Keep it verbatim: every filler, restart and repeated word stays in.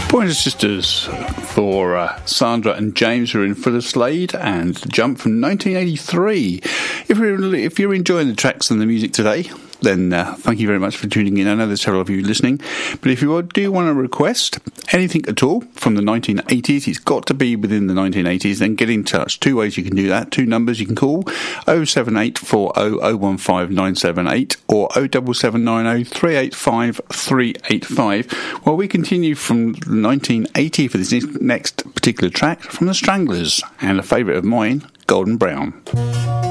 Pointer Sisters for uh, Sandra and James, who are in for the Slade, and the Jump from nineteen eighty-three. If you're, if you're enjoying the tracks and the music today, then uh, thank you very much for tuning in. I know there's several of you listening, but if you do want to request anything at all from the nineteen eighties, it's got to be within the nineteen eighties, then get in touch. Two ways you can do that, two numbers you can call: oh seven eight four oh oh one five nine seven eight or oh seven seven nine oh three eight five three eight five. Well, we continue from nineteen eighty for this next particular track from the Stranglers, and a favourite of mine, Golden Brown.